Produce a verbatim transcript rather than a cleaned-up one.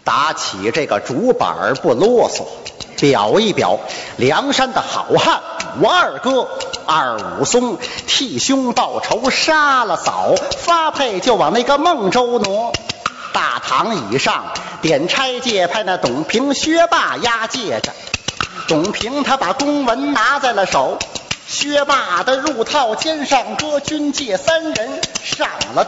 打起这个竹板不啰嗦，表一表梁山的好汉武二哥二武松替兄报仇，杀了嫂，发配就往那个孟州挪。大堂以上点差界派那董平、薛霸押解着。董平他把公文拿在了手，薛霸的入套肩上搁，军界三人上了